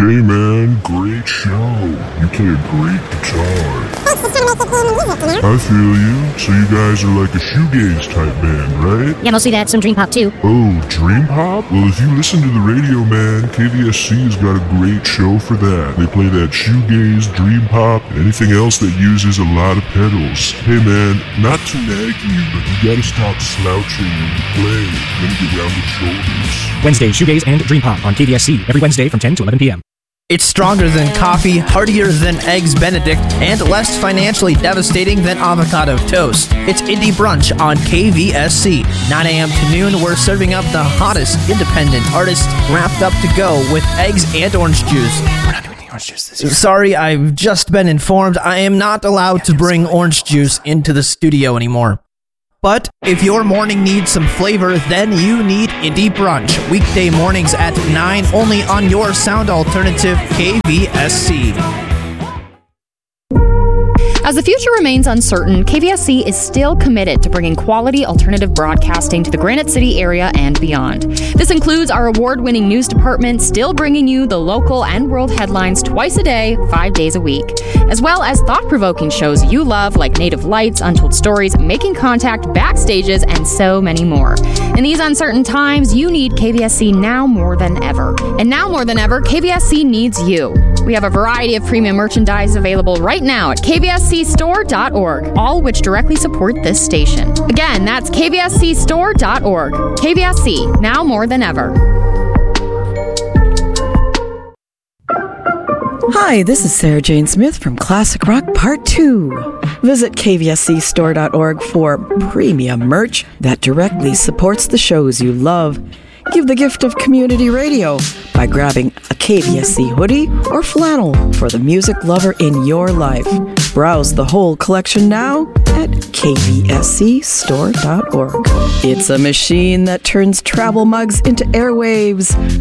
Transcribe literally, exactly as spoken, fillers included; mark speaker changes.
Speaker 1: Hey man, great show. You play a great guitar. I feel you. So you guys are like a shoegaze type band, right?
Speaker 2: Yeah, mostly that, some dream pop too.
Speaker 1: Oh, dream pop? Well, if you listen to the radio, man, K V S C has got a great show for that. They play that shoegaze, dream pop, and anything else that uses a lot of pedals. Hey man, not to nag you, but you gotta stop slouching when you play. You're gonna get rounded shoulders.
Speaker 3: Wednesday, shoegaze and dream pop on K V S C every Wednesday from ten to eleven p.m.
Speaker 4: It's stronger than coffee, heartier than Eggs Benedict, and less financially devastating than avocado toast. It's Indie Brunch on K V S C. nine a.m. to noon, we're serving up the hottest independent artists wrapped up to go with eggs and orange juice. We're not doing the orange juice this year. Sorry, I've just been informed I am not allowed to bring orange juice into the studio anymore. But if your morning needs some flavor, then you need Indie Brunch. Weekday mornings at nine, only on your sound alternative, K V S C.
Speaker 5: As the future remains uncertain, K V S C is still committed to bringing quality alternative broadcasting to the Granite City area and beyond. This includes our award-winning news department still bringing you the local and world headlines twice a day, five days a week, as well as thought-provoking shows you love like Native Lights, Untold Stories, Making Contact, Backstages, and so many more. In these uncertain times, you need K V S C now more than ever. And now more than ever, K V S C needs you. We have a variety of premium merchandise available right now at K V S C store dot org, all which directly support this station. Again, that's K V S C store dot org. K V S C, now more than ever.
Speaker 6: Hi, this is Sarah Jane Smith from Classic Rock Part two. Visit K V S C store dot org for premium merch that directly supports the shows you love. Give the gift of community radio by grabbing a K V S C hoodie or flannel for the music lover in your life. Browse the whole collection now at K V S C store dot org. It's a machine that turns travel mugs into airwaves.